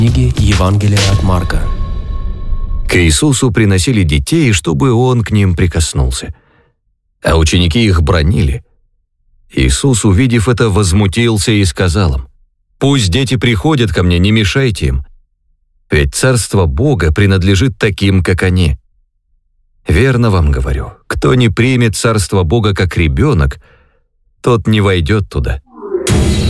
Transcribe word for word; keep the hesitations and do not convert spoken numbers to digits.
Книги Евангелия от Марка. К Иисусу приносили детей, чтобы Он к ним прикоснулся. А ученики их бранили. Иисус, увидев это, возмутился и сказал им: «Пусть дети приходят ко мне, не мешайте им, ведь Царство Бога принадлежит таким, как они. Верно вам говорю, кто не примет Царство Бога как ребенок, тот не войдет туда».